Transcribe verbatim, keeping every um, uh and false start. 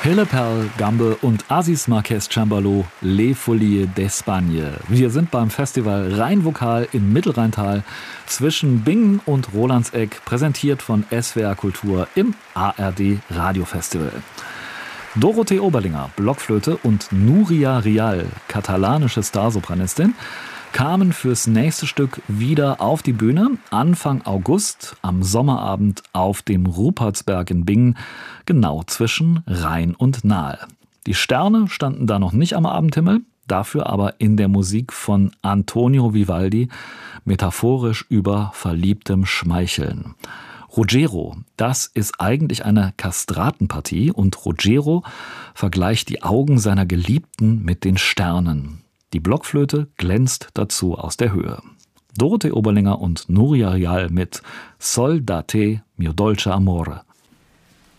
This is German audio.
Hille Perl, Gambe und Aziz Marquez Cembalo, Les Folies d'Espagne. Wir sind beim Festival Rheinvokal im Mittelrheintal zwischen Bingen und Rolandseck, präsentiert von S W R Kultur im A R D Radiofestival. Dorothee Oberlinger, Blockflöte, und Nuria Rial, katalanische Starsopranistin, kamen fürs nächste Stück wieder auf die Bühne, Anfang August am Sommerabend auf dem Rupertsberg in Bingen, genau zwischen Rhein und Nahe. Die Sterne standen da noch nicht am Abendhimmel, dafür aber in der Musik von Antonio Vivaldi, metaphorisch über verliebtem Schmeicheln. Ruggiero, das ist eigentlich eine Kastratenpartie, und Ruggiero vergleicht die Augen seiner Geliebten mit den Sternen. Die Blockflöte glänzt dazu aus der Höhe. Dorothee Oberlinger und Nuria Rial mit Sol da te, mio dolce amore.